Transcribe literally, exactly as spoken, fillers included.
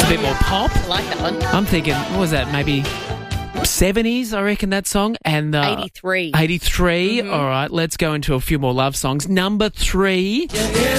bit more pop. I like that one. I'm thinking, what was that, maybe seventies, I reckon, that song? And uh, eighty-three. eighty-three. Mm-hmm. All right, let's go into a few more love songs. Number three.